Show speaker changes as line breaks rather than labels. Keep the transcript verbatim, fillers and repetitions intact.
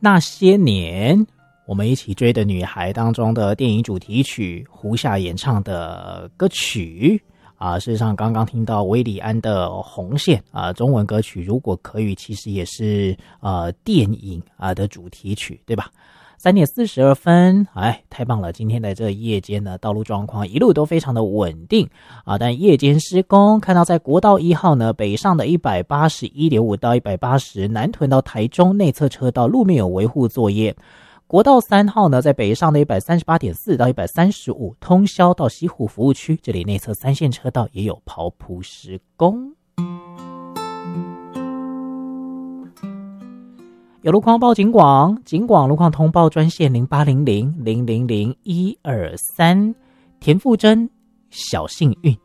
那些年我们一起追的女孩当中的电影主题曲，胡夏演唱的歌曲啊，事实上刚刚听到韦礼安的红线啊，中文歌曲如果可以，其实也是呃电影啊的主题曲，对吧？三点四十二分，哎，太棒了！今天的这个夜间呢，道路状况一路都非常的稳定啊，但夜间施工，看到在国道一号呢，北上的一百八十一点五到一百八十，南屯到台中内侧车道路面有维护作业。国道三号呢，在北上的一百三十八点四到一百三十五，通霄到西湖服务区，这里内侧三线车道也有刨铺施工。有路况报警广，警广路况通报专线零八零零零零零一二三，田馥甄小幸运。